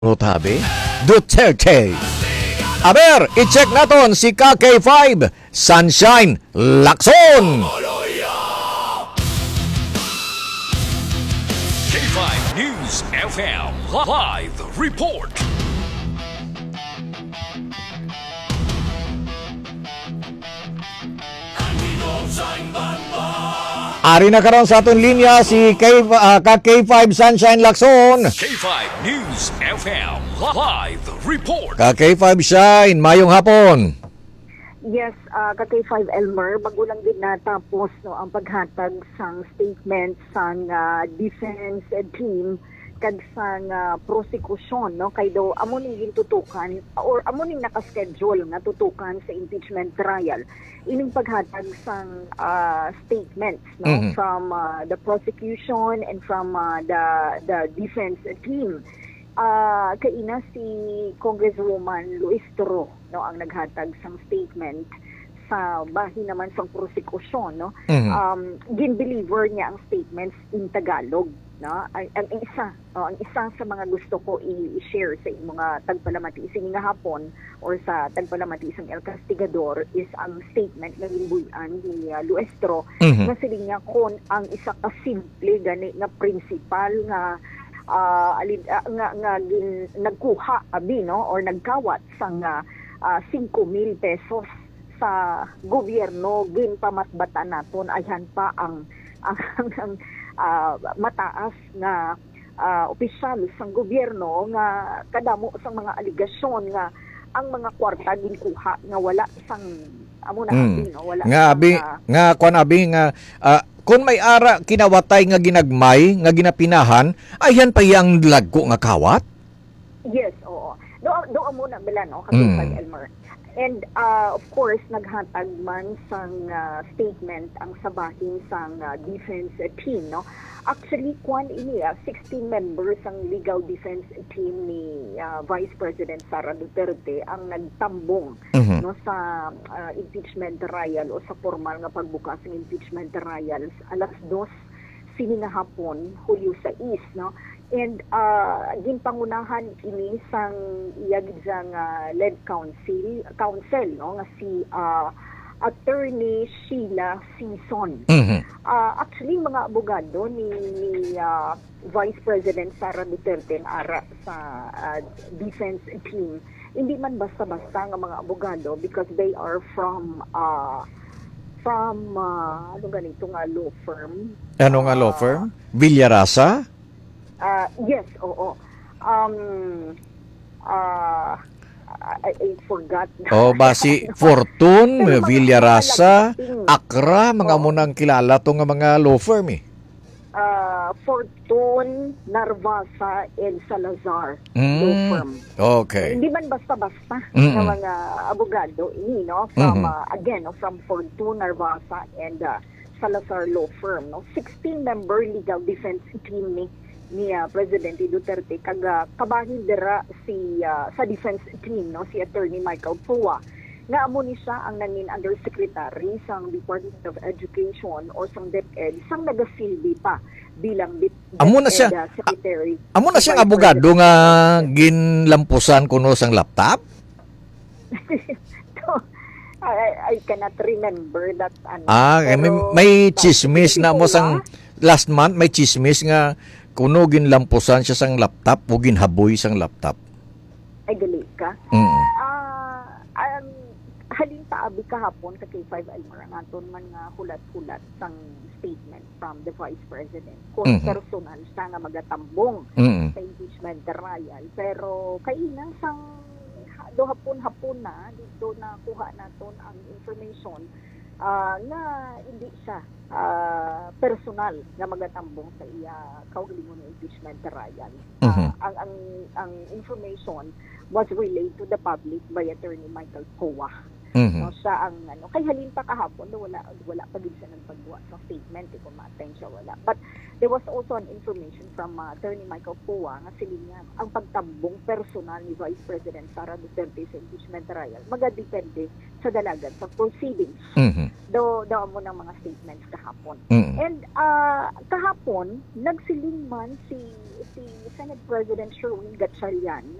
Rotabe Duterte. Aber, i-check naton si KK5 Sunshine Lacson. K5 News FM Live Report. Ari na karon sa aton linya si KK5 Sunshine Lacson. K5 News FM Live Report. KK5 Shine, mayong hapon. Yes, K5 Elmer, bago lang din natapos ang paghatag sang statement sang defense team kag sang prosecution kay do amo ning gintutukan or amo ning naka-schedule nga tutukan sa impeachment trial ining paghatag sang statements from the prosecution and from the defense team. Kaina si Congresswoman Luis Toro ang naghatag sang statement sa bahin naman sang prosecution gin-deliver niya ang statements in Tagalog ang isa sa mga gusto ko i-share sa mga tagpalamati sini nga hapon or sa tagpalamati sang El Castigador is ang statement na ginbuyan ni Luis Toro nga siling nga kon ang isa ka simple gani nga principal nga nagkuha abi or nagkawat sang 5,000 pesos sa gobyerno ginpamatbata naton ayhan pa ang mataas na opisyal sang gobyerno nga kadamo sang mga aligasyon nga ang mga kwarta ginkuha nga wala sang amo na abi wala nga abi nga kon abi nga kun may ara kinawatay nga ginagmay nga ginapinahan ayhan pa yang lagko nga kawat. Yes, oo. Do amo na bala kasi Elmer. And of course, naghatag man sang statement ang sabahin sang defense team. Actually, kwan ini 16 members ang legal defense team ni Vice President Sara Duterte ang nagtambong sa impeachment trial o sa formal nga pagbukas ng impeachment trial alas 2 sini nga hapon, Hulyo 6, And ginpangunahan ini sang iyagid sang lead counsel nga si Attorney Sheila Sison. Actually mga abogado ni Vice President Sara Duterte ara sa defense team hindi man basta-basta nga mga abogado because they are from ano ganito nga law firm. Ano nga law firm? Villarasa? Yes, oo. I forgot. Basi Fortune, Villarasa, Accra, mga munang kilala to nga mga law firm Fortune, Narvasa, and Salazar law firm. Okay. Hindi man basta-basta ng mga abogado ini from again from Fortune, Narvasa, and Salazar law firm 16 member legal defense team ni Presidente Duterte kabahin dira sa defense team si Attorney Michael Pua nga amo ni siya ang nangin undersecretary sang Department of Education or sang DepEd sang nagasilbi pa bilang secretary. Amo na siyang abogado nga ginlampusan kuno sang laptop? I cannot remember that may chismis na mo sang last month may chismis nga kuno ginlampusan siya sang laptop o ginhaboy sang laptop. Ay gali ka? Halin paabi kahapon sa K5 Elmer naton man nga hulat-hulat sang statement from the Vice President. Kung personal siya nga magatambong sa impeachment trial. Pero kaina sang do hapon na dito na kuha naton ang information na hindi siya personal nga magatambong sa iya kaugalingon ng impeachment trial. Ang information was relayed to the public by Attorney Michael Pua. Mhm. No, siya ang kay halin pa kahapon no, wala pa din siya nagpagawa sa statement kung ma-attend siya wala. But there was also an information from Attorney Michael Poa nga siling nga ang pagtambong personal ni Vice President Sara Duterte sa impeachment trial magadepende sa dalagan sa proceedings Mhm. do mo ng mga statements kahapon. Mhm. And kahapon nagsiling man si Senate President Sherwin Gatchalian